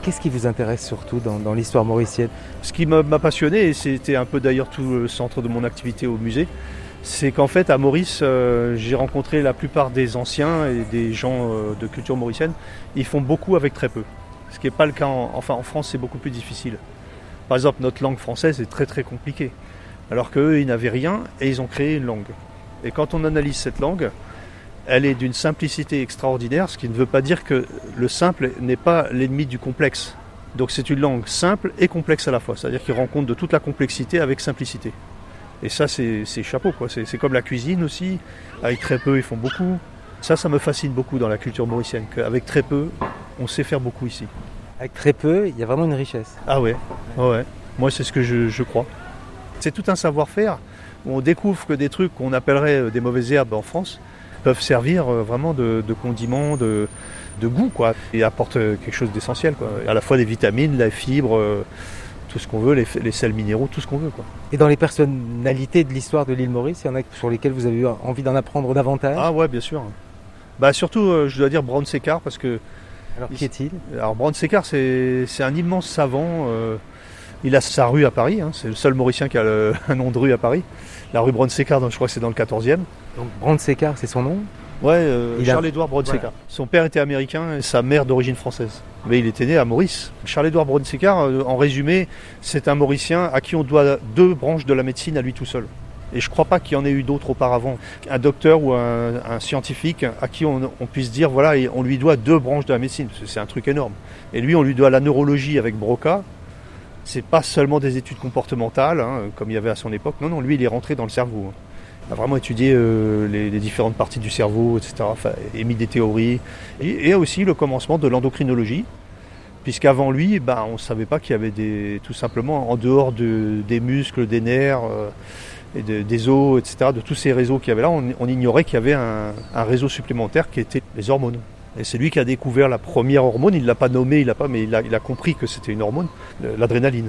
Qu'est-ce qui vous intéresse surtout dans l'histoire mauricienne ? Ce qui m'a passionné, et c'était un peu d'ailleurs tout le centre de mon activité au musée, c'est qu'en fait à Maurice, j'ai rencontré la plupart des anciens et des gens de culture mauricienne. Ils font beaucoup avec très peu. Ce qui n'est pas le cas en France, c'est beaucoup plus difficile. Par exemple, notre langue française est très très compliquée. Alors qu'eux, ils n'avaient rien et ils ont créé une langue. Et quand on analyse cette langue, elle est d'une simplicité extraordinaire, ce qui ne veut pas dire que le simple n'est pas l'ennemi du complexe. Donc c'est une langue simple et complexe à la fois. C'est-à-dire qu'ils rendent compte de toute la complexité avec simplicité. Et ça, c'est chapeau, quoi. C'est comme la cuisine aussi. Avec très peu, ils font beaucoup. Ça me fascine beaucoup dans la culture mauricienne, qu'avec très peu, on sait faire beaucoup ici. Avec très peu, il y a vraiment une richesse. Ah ouais. Moi, c'est ce que je crois. C'est tout un savoir-faire où on découvre que des trucs qu'on appellerait des mauvaises herbes en France peuvent servir vraiment de condiments, de goût, quoi. Et apportent quelque chose d'essentiel, quoi. À la fois des vitamines, la fibre, tout ce qu'on veut, les sels minéraux, tout ce qu'on veut, quoi. Et dans les personnalités de l'histoire de l'île Maurice, il y en a sur lesquelles vous avez eu envie d'en apprendre davantage ? Ah ouais, bien sûr. Surtout, je dois dire Brown Séquard, parce que... Alors qui est-il ? Alors Brown Séquard, c'est un immense savant. Il a sa rue à Paris, hein. C'est le seul Mauricien qui a un nom de rue à Paris. La rue Brown Séquard, je crois que c'est dans le 14e. Donc Brown Séquard, c'est son nom ? Ouais, Charles-Édouard Brown Séquard. Voilà. Son père était américain et sa mère d'origine française. Mais il était né à Maurice. Charles-Édouard Brown Séquard, en résumé, c'est un Mauricien à qui on doit 2 branches de la médecine à lui tout seul. Et je ne crois pas qu'il y en ait eu d'autres auparavant. Un docteur ou un scientifique à qui on puisse dire, voilà, on lui doit 2 branches de la médecine. C'est un truc énorme. Et lui, on lui doit la neurologie avec Broca. C'est pas seulement des études comportementales, hein, comme il y avait à son époque. Non, lui, il est rentré dans le cerveau. Il a vraiment étudié les différentes parties du cerveau, etc. Émis des théories. Et aussi le commencement de l'endocrinologie. Puisqu'avant lui, on ne savait pas qu'il y avait tout simplement, en dehors des muscles, des nerfs, et des os, etc., de tous ces réseaux qu'il y avait là, on ignorait qu'il y avait un réseau supplémentaire qui était les hormones. Et c'est lui qui a découvert la première hormone, il ne l'a pas nommée, mais il a compris que c'était une hormone, l'adrénaline.